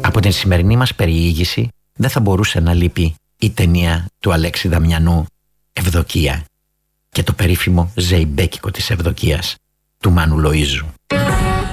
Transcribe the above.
Από την σημερινή μας περιήγηση δεν θα μπορούσε να λείπει η ταινία του Αλέξη Δαμιανού «Ευδοκία» και το περίφημο ζεϊμπέκικο της Ευδοκίας του Μάνου Λοΐζου.